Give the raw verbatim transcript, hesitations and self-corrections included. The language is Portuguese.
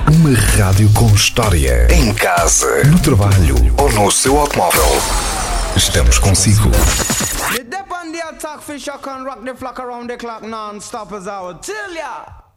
Uma rádio com história. Em casa, no trabalho ou no seu automóvel. Estamos consigo. The dep on the attack fish can rock the flock around the clock non-stop as I would tell ya.